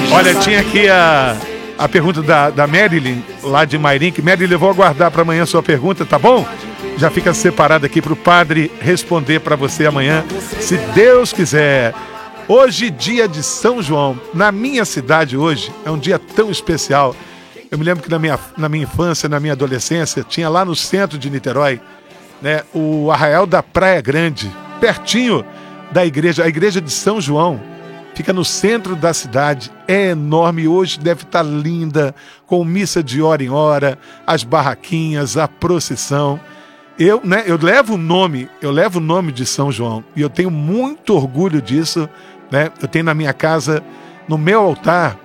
Olha, tinha aqui a pergunta da Marilyn, lá de Mairink. Marilyn, eu vou aguardar para amanhã a sua pergunta, tá bom? Já fica separado aqui para o padre responder para você amanhã, se Deus quiser. Hoje, dia de São João. Na minha cidade hoje, é um dia tão especial. Eu me lembro que na minha infância, na minha adolescência, tinha lá no centro de Niterói, né, o Arraial da Praia Grande, pertinho da igreja, a igreja de São João. Fica no centro da cidade, é enorme, hoje deve estar linda, com missa de hora em hora, as barraquinhas, a procissão. Eu levo o nome de São João, e eu tenho muito orgulho disso, né? Eu tenho na minha casa, no meu altar,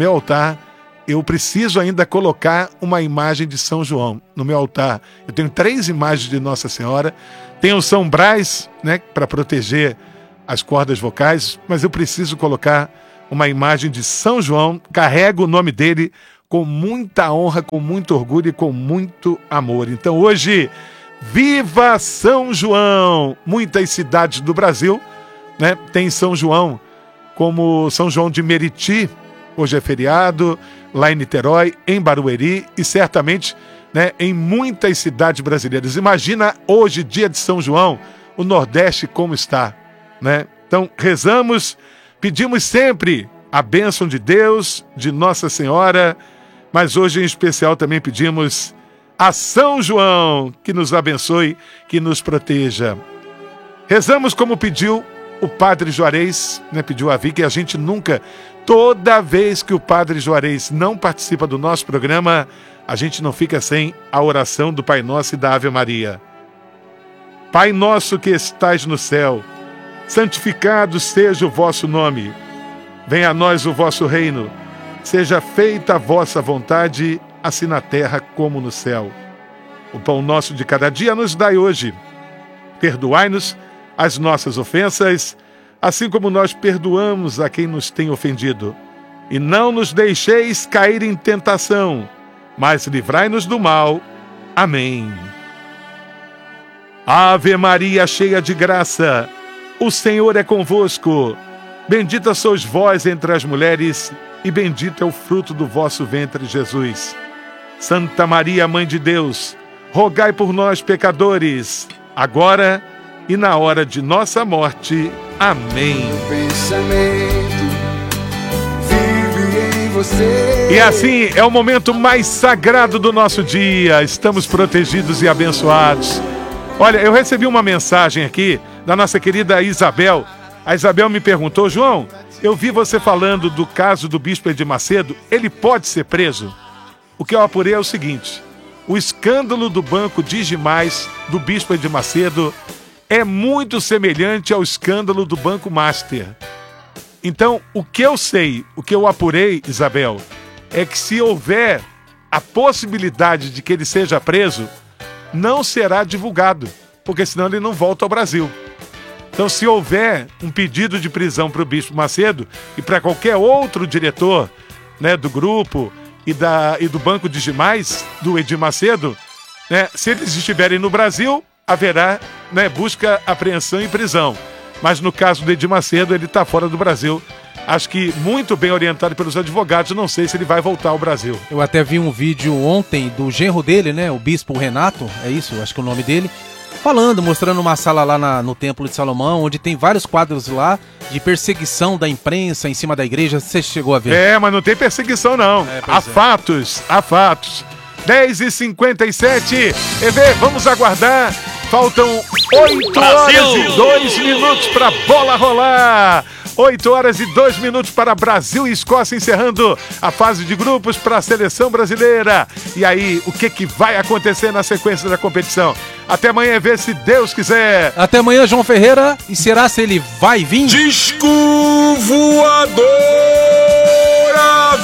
eu preciso ainda colocar uma imagem de São João no meu altar. Eu tenho 3 imagens de Nossa Senhora, tenho o São Brás, né, para proteger as cordas vocais, mas eu preciso colocar uma imagem de São João, carrego o nome dele com muita honra, com muito orgulho e com muito amor. Então hoje, viva São João! Muitas cidades do Brasil, né, tem São João, como São João de Meriti, hoje é feriado, lá em Niterói, em Barueri e certamente, né, em muitas cidades brasileiras. Imagina hoje, dia de São João, o Nordeste como está, né? Então rezamos, pedimos sempre a bênção de Deus, de Nossa Senhora, mas hoje em especial também pedimos a São João que nos abençoe, que nos proteja. Rezamos como pediu o Padre Juarez, né, pediu a Vicky, e a gente nunca, toda vez que o Padre Juarez não participa do nosso programa, a gente não fica sem a oração do Pai Nosso e da Ave Maria. Pai nosso que estais no céu, santificado seja o vosso nome. Venha a nós o vosso reino. Seja feita a vossa vontade, assim na terra como no céu. O pão nosso de cada dia nos dai hoje. Perdoai-nos as nossas ofensas, assim como nós perdoamos a quem nos tem ofendido. E não nos deixeis cair em tentação, mas livrai-nos do mal. Amém. Ave Maria, cheia de graça, o Senhor é convosco. Bendita sois vós entre as mulheres, e bendito é o fruto do vosso ventre, Jesus. Santa Maria, Mãe de Deus, rogai por nós, pecadores, agora e na hora de nossa morte. Amém. E assim é o momento mais sagrado do nosso dia. Estamos protegidos e abençoados. Olha, eu recebi uma mensagem aqui da nossa querida Isabel. A Isabel me perguntou: João, eu vi você falando do caso do bispo Edir Macedo, ele pode ser preso? O que eu apurei é o seguinte: o escândalo do banco Digimais do bispo Edir Macedo é muito semelhante ao escândalo do Banco Master. Então, o que eu sei, o que eu apurei, Isabel, é que se houver a possibilidade de que ele seja preso, não será divulgado, porque senão ele não volta ao Brasil. Então, se houver um pedido de prisão para o bispo Macedo e para qualquer outro diretor, né, do grupo e do Banco Digimais, do Edir Macedo, né, se eles estiverem no Brasil, haverá, né, busca, apreensão e prisão. Mas no caso do Edir Macedo, ele está fora do Brasil. Acho que muito bem orientado pelos advogados, não sei se ele vai voltar ao Brasil. Eu até vi um vídeo ontem do genro dele, né, o bispo Renato, é isso, acho que é o nome dele, mostrando uma sala lá no Templo de Salomão, onde tem vários quadros lá de perseguição da imprensa em cima da igreja. Você chegou a ver? É, mas não tem perseguição não. Há fatos. 10h57. Vamos aguardar. Faltam 8 horas e 2 minutos para a bola rolar. 8 horas e 2 minutos para Brasil e Escócia, encerrando a fase de grupos para a seleção brasileira. E aí, o que vai acontecer na sequência da competição? Até amanhã, ver se Deus quiser. Até amanhã, João Ferreira. E será se ele vai vir? Disco voador à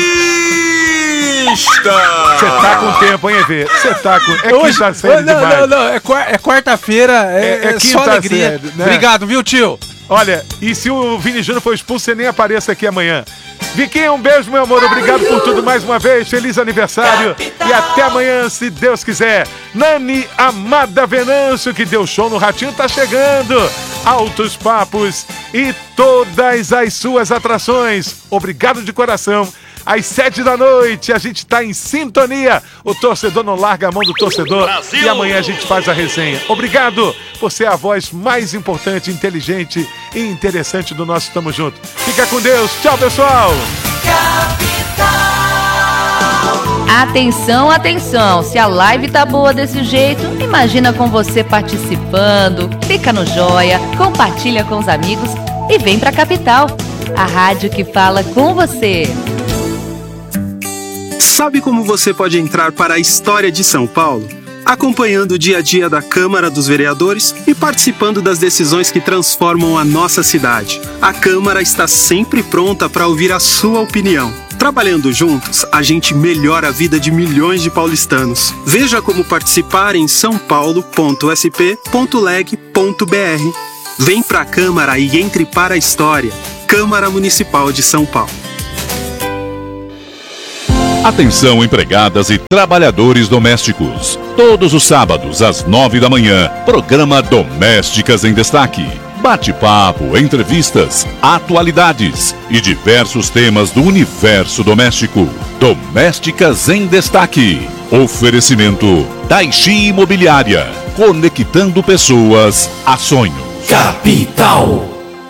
vista! Você tá com tempo, hein, Evê? Você tá com... É quinta série demais. Não. É quarta-feira. É só alegria. Série, né? Obrigado, viu, tio? Olha, e se o Vini Júnior for expulso, você nem apareça aqui amanhã. Viquinha, um beijo, meu amor. Obrigado por tudo mais uma vez. Feliz aniversário. E até amanhã, se Deus quiser. Nani Amada Venâncio, que deu show no Ratinho, tá chegando. Altos papos e todas as suas atrações. Obrigado de coração. Às 7 da noite, a gente tá em sintonia. O torcedor não larga a mão do torcedor. Brasil. E amanhã a gente faz a resenha. Obrigado. Você é a voz mais importante, inteligente e interessante do nosso Tamo Junto. Fica com Deus. Tchau, pessoal. Atenção, atenção. Se a live tá boa desse jeito, imagina com você participando. Clica no joia, compartilha com os amigos e vem pra Capital. A rádio que fala com você. Sabe como você pode entrar para a história de São Paulo? Acompanhando o dia a dia da Câmara dos Vereadores e participando das decisões que transformam a nossa cidade. A Câmara está sempre pronta para ouvir a sua opinião. Trabalhando juntos, a gente melhora a vida de milhões de paulistanos. Veja como participar em saopaulo.sp.leg.br. Vem pra Câmara e entre para a história. Câmara Municipal de São Paulo. Atenção, empregadas e trabalhadores domésticos. Todos os sábados, às 9 da manhã, programa Domésticas em Destaque. Bate-papo, entrevistas, atualidades e diversos temas do universo doméstico. Domésticas em Destaque. Oferecimento Daichi Imobiliária. Conectando pessoas a sonhos. Capital.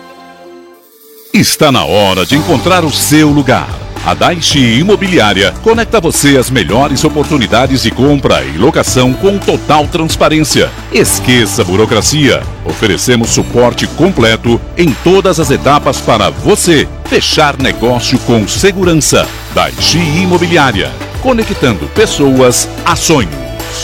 Está na hora de encontrar o seu lugar. A Daichi Imobiliária conecta você às melhores oportunidades de compra e locação com total transparência. Esqueça a burocracia. Oferecemos suporte completo em todas as etapas para você fechar negócio com segurança. Daichi Imobiliária, conectando pessoas a sonhos.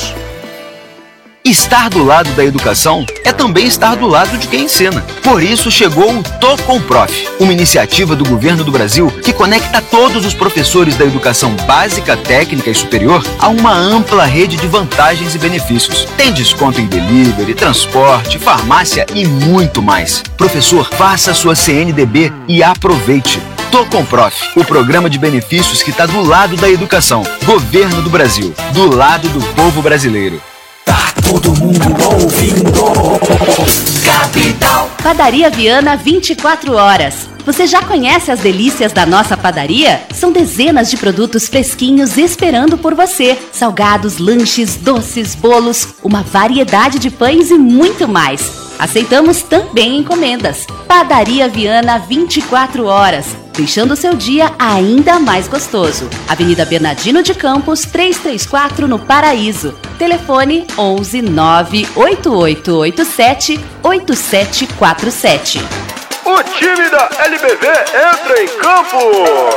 Estar do lado da educação é também estar do lado de quem ensina. Por isso chegou o Tô com Prof, uma iniciativa do governo do Brasil que conecta todos os professores da educação básica, técnica e superior a uma ampla rede de vantagens e benefícios. Tem desconto em delivery, transporte, farmácia e muito mais. Professor, faça sua CNDB e aproveite. Tô com Prof, o programa de benefícios que está do lado da educação. Governo do Brasil, do lado do povo brasileiro. Tá todo mundo ouvindo. Capital. Padaria Viana 24 horas. Você já conhece as delícias da nossa padaria? São dezenas de produtos fresquinhos esperando por você. Salgados, lanches, doces, bolos, uma variedade de pães e muito mais. Aceitamos também encomendas. Padaria Viana 24 horas. Deixando o seu dia ainda mais gostoso. Avenida Bernardino de Campos, 334 no Paraíso. Telefone 11 98887 8747. O time da LBV entra em campo!